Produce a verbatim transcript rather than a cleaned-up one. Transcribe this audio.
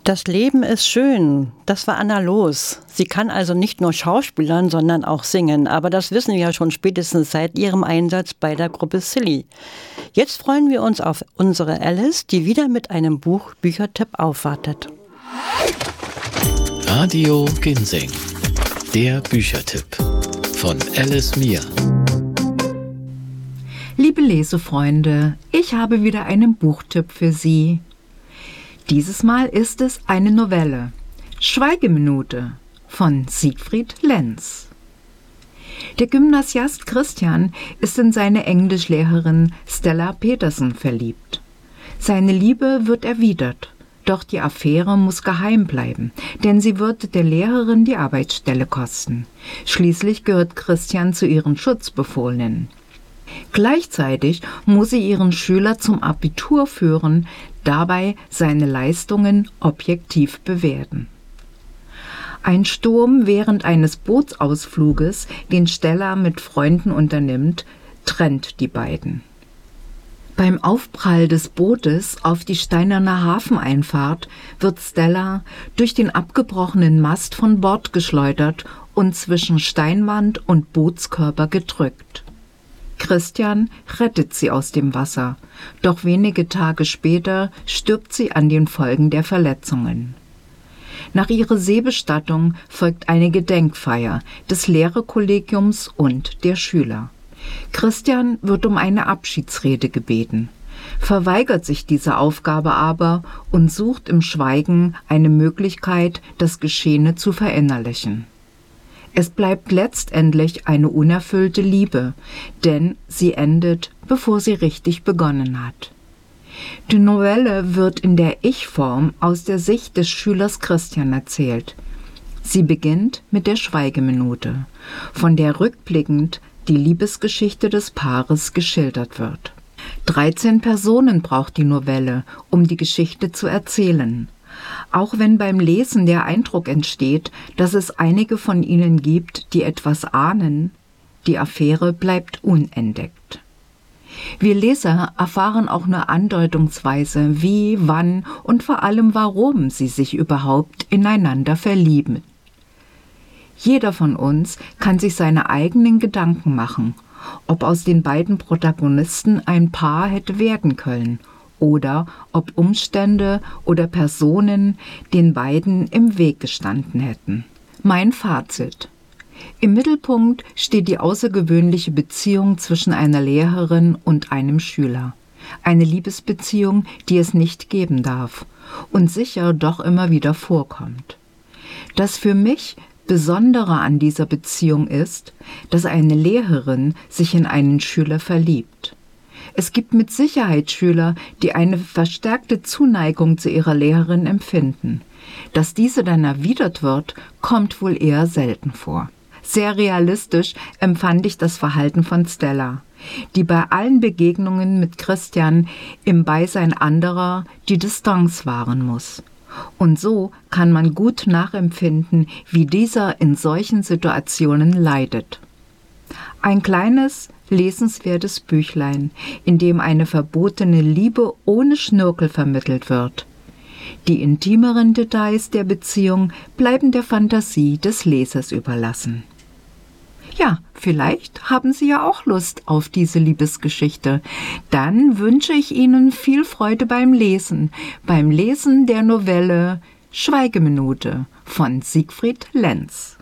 Das Leben ist schön, das war Anna Loos. Sie kann also nicht nur schauspielern, sondern auch singen. Aber das wissen wir ja schon spätestens seit ihrem Einsatz bei der Gruppe Silly. Jetzt freuen wir uns auf unsere Alice, die wieder mit einem Buch Büchertipp aufwartet. Radio Ginseng, der Büchertipp von Alice Mier. Liebe Lesefreunde, ich habe wieder einen Buchtipp für Sie. Dieses Mal ist es eine Novelle, Schweigeminute von Siegfried Lenz. Der Gymnasiast Christian ist in seine Englischlehrerin Stella Petersen verliebt. Seine Liebe wird erwidert, doch die Affäre muss geheim bleiben, denn sie wird der Lehrerin die Arbeitsstelle kosten. Schließlich gehört Christian zu ihren Schutzbefohlenen. Gleichzeitig muss sie ihren Schüler zum Abitur führen, dabei seine Leistungen objektiv bewerten. Ein Sturm während eines Bootsausfluges, den Stella mit Freunden unternimmt, trennt die beiden. Beim Aufprall des Bootes auf die steinerne Hafeneinfahrt wird Stella durch den abgebrochenen Mast von Bord geschleudert und zwischen Steinwand und Bootskörper gedrückt. Christian rettet sie aus dem Wasser, doch wenige Tage später stirbt sie an den Folgen der Verletzungen. Nach ihrer Seebestattung folgt eine Gedenkfeier des Lehrerkollegiums und der Schüler. Christian wird um eine Abschiedsrede gebeten, verweigert sich diese Aufgabe aber und sucht im Schweigen eine Möglichkeit, das Geschehene zu verinnerlichen. Es bleibt letztendlich eine unerfüllte Liebe, denn sie endet, bevor sie richtig begonnen hat. Die Novelle wird in der Ich-Form aus der Sicht des Schülers Christian erzählt. Sie beginnt mit der Schweigeminute, von der rückblickend die Liebesgeschichte des Paares geschildert wird. dreizehn Personen braucht die Novelle, um die Geschichte zu erzählen. Auch wenn beim Lesen der Eindruck entsteht, dass es einige von ihnen gibt, die etwas ahnen, die Affäre bleibt unentdeckt. Wir Leser erfahren auch nur andeutungsweise, wie, wann und vor allem warum sie sich überhaupt ineinander verlieben. Jeder von uns kann sich seine eigenen Gedanken machen, ob aus den beiden Protagonisten ein Paar hätte werden können oder ob Umstände oder Personen den beiden im Weg gestanden hätten. Mein Fazit: Im Mittelpunkt steht die außergewöhnliche Beziehung zwischen einer Lehrerin und einem Schüler. Eine Liebesbeziehung, die es nicht geben darf und sicher doch immer wieder vorkommt. Das für mich Besondere an dieser Beziehung ist, dass eine Lehrerin sich in einen Schüler verliebt. Es gibt mit Sicherheit Schüler, die eine verstärkte Zuneigung zu ihrer Lehrerin empfinden. Dass diese dann erwidert wird, kommt wohl eher selten vor. Sehr realistisch empfand ich das Verhalten von Stella, die bei allen Begegnungen mit Christian im Beisein anderer die Distanz wahren muss. Und so kann man gut nachempfinden, wie dieser in solchen Situationen leidet. Ein kleines, lesenswertes Büchlein, in dem eine verbotene Liebe ohne Schnörkel vermittelt wird. Die intimeren Details der Beziehung bleiben der Fantasie des Lesers überlassen. Ja, vielleicht haben Sie ja auch Lust auf diese Liebesgeschichte. Dann wünsche ich Ihnen viel Freude beim Lesen, beim Lesen der Novelle Schweigeminute von Siegfried Lenz.